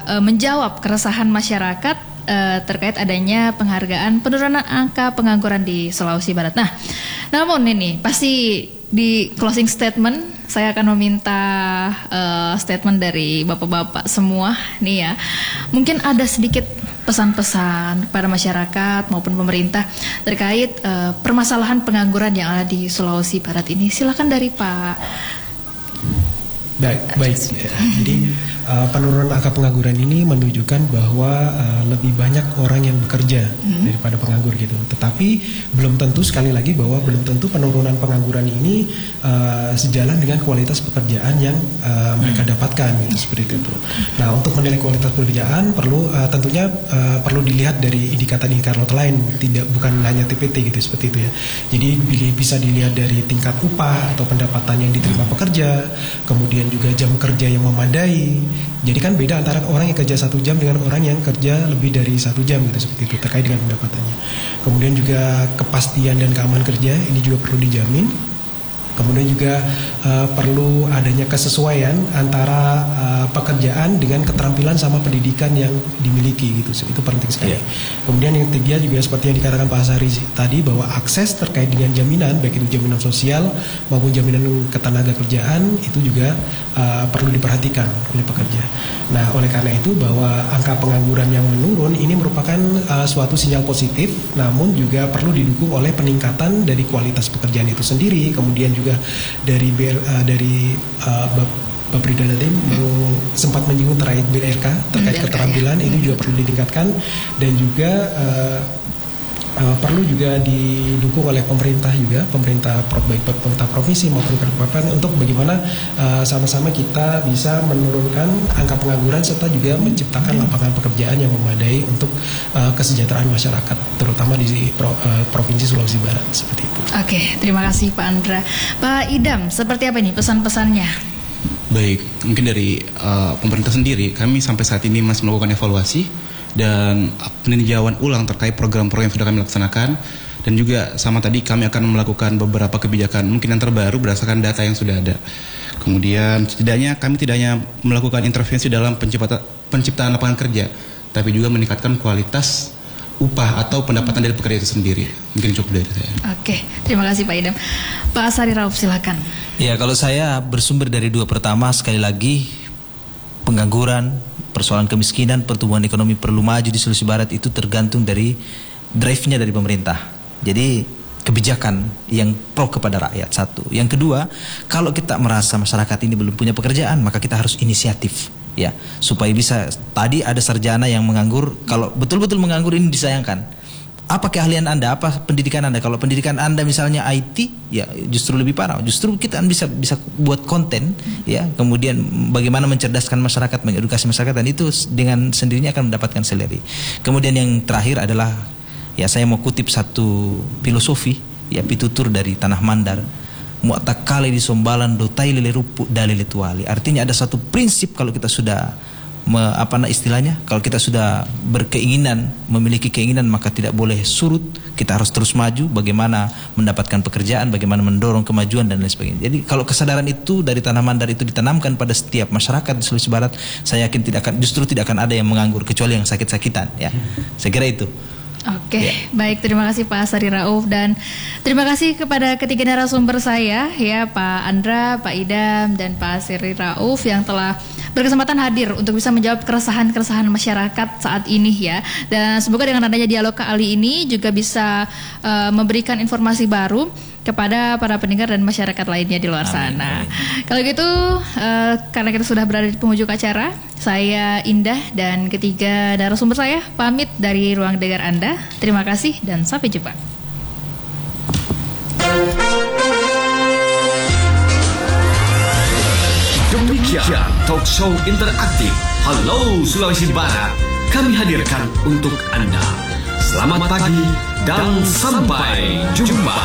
menjawab keresahan masyarakat terkait adanya penghargaan penurunan angka pengangguran di Sulawesi Barat. Nah, namun ini pasti di closing statement saya akan meminta statement dari bapak-bapak semua nih ya. Mungkin ada sedikit pesan-pesan kepada masyarakat maupun pemerintah terkait permasalahan pengangguran yang ada di Sulawesi Barat ini. Silakan dari Pak. Baik. Jadi penurunan angka pengangguran ini menunjukkan bahwa lebih banyak orang yang bekerja daripada penganggur gitu. Tetapi belum tentu, sekali lagi, bahwa belum tentu penurunan pengangguran ini sejalan dengan kualitas pekerjaan yang mereka dapatkan gitu, seperti itu. Nah, untuk menilai kualitas pekerjaan tentunya perlu dilihat dari indikator-indikator lain, bukan hanya TPT gitu, seperti itu ya. Jadi bisa dilihat dari tingkat upah atau pendapatan yang diterima pekerja, kemudian juga jam kerja yang memadai. Jadi kan beda antara orang yang kerja 1 jam dengan orang yang kerja lebih dari 1 jam gitu, seperti itu, terkait dengan pendapatannya. Kemudian juga kepastian dan keamanan kerja ini juga perlu dijamin. Kemudian juga perlu adanya kesesuaian antara pekerjaan dengan keterampilan sama pendidikan yang dimiliki gitu. Itu penting sekali. Kemudian yang ketiga juga seperti yang dikatakan Pak Asari tadi, bahwa akses terkait dengan jaminan, baik itu jaminan sosial maupun jaminan ketenaga kerjaan, itu juga perlu diperhatikan oleh pekerja. Nah, oleh karena itu bahwa angka pengangguran yang menurun ini merupakan suatu sinyal positif, namun juga perlu didukung oleh peningkatan dari kualitas pekerjaan itu sendiri. Kemudian juga dari Bapak Ridwan tadi sempat menyinggung terkait BLRK, terkait keterampilan, itu juga perlu ditingkatkan, dan juga perlu juga didukung oleh pemerintah juga, baik pemerintah provinsi maupun kabupaten, untuk bagaimana sama-sama kita bisa menurunkan angka pengangguran serta juga menciptakan lapangan pekerjaan yang memadai untuk kesejahteraan masyarakat, terutama di Provinsi Sulawesi Barat, seperti itu. Oke, terima kasih Pak Andra. Pak Idam, seperti apa nih pesan-pesannya? Baik, mungkin dari pemerintah sendiri, kami sampai saat ini masih melakukan evaluasi dan peninjauan ulang terkait program-program yang sudah kami laksanakan, dan juga sama tadi kami akan melakukan beberapa kebijakan mungkin yang terbaru berdasarkan data yang sudah ada. Kemudian setidaknya kami tidak hanya melakukan intervensi dalam penciptaan lapangan kerja, tapi juga meningkatkan kualitas upah atau pendapatan dari pekerja itu sendiri. Mungkin cukup dari saya. Oke, terima kasih Pak Idam. Pak Asari Rauf, silakan. Ya, kalau saya bersumber dari dua. Pertama, sekali lagi, pengangguran, persoalan kemiskinan, pertumbuhan ekonomi perlu maju di Sulawesi Barat itu tergantung dari drive-nya dari pemerintah. Jadi kebijakan yang pro kepada rakyat, satu. Yang kedua, kalau kita merasa masyarakat ini belum punya pekerjaan, maka kita harus inisiatif, ya, supaya bisa. Tadi ada sarjana yang menganggur. Kalau betul-betul menganggur ini disayangkan. Apa keahlian Anda? Apa pendidikan Anda? Kalau pendidikan Anda misalnya IT, ya justru lebih parah. Justru kita bisa buat konten, ya. Kemudian bagaimana mencerdaskan masyarakat, mengedukasi masyarakat, dan itu dengan sendirinya akan mendapatkan salary. Kemudian yang terakhir adalah, ya, saya mau kutip satu filosofi, ya, pitutur dari Tanah Mandar. Mu'takale di sombalan dotai lele rupu dalile tuali. Artinya ada satu prinsip, kalau kita sudah istilahnya, kalau kita sudah berkeinginan, memiliki keinginan, maka tidak boleh surut. Kita harus terus maju. Bagaimana mendapatkan pekerjaan, bagaimana mendorong kemajuan dan lain sebagainya. Jadi kalau kesadaran itu dari Tanah Mandar itu ditanamkan pada setiap masyarakat di Sulawesi Barat, saya yakin justru tidak akan ada yang menganggur, kecuali yang sakit-sakitan, ya. Saya kira itu. Oke, baik, terima kasih Pak Asari Rauf, dan terima kasih kepada ketiga narasumber saya, ya, Pak Andra, Pak Idam, dan Pak Asari Rauf yang telah berkesempatan hadir untuk bisa menjawab keresahan-keresahan masyarakat saat ini, ya. Dan semoga dengan adanya dialog kali ini juga bisa memberikan informasi baru kepada para pendengar dan masyarakat lainnya di luar sana. Kalau gitu, karena kita sudah berada di penghujung acara, saya Indah dan ketiga narasumber saya pamit dari ruang dengar Anda. Terima kasih dan sampai jumpa. Demikian talk show interaktif Halo Sulawesi Barat kami hadirkan untuk Anda. Selamat pagi dan sampai jumpa.